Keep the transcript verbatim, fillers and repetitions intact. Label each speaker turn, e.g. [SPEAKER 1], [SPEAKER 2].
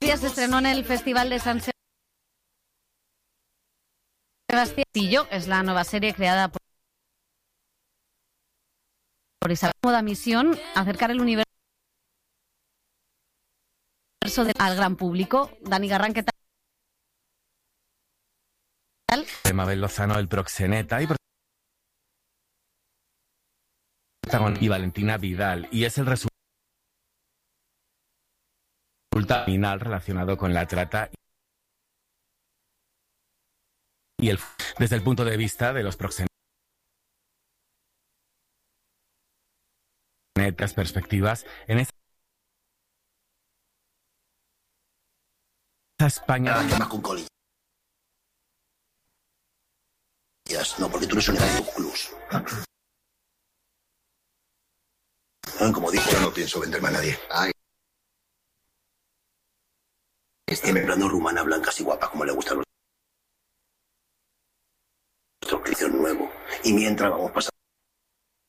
[SPEAKER 1] Se estrenó en el Festival de San Sebastián. Es la nueva serie creada por, por Isabel. Moda misión, acercar el universo de, al gran público. Dani Garrán, ¿qué tal?
[SPEAKER 2] De Mabel Lozano, el proxeneta, y, y Valentina Vidal, y es el resultado final relacionado con la trata y el desde el punto de vista de los proxenetas, perspectivas en esa España.
[SPEAKER 3] Más con colillas. No, porque tú eres un evento plus. Como dije, yo no pienso venderme a nadie. Ay. Estoy comprando rumana blancas y guapas como le gustan los nuestro cliente nuevo. Y mientras vamos pasando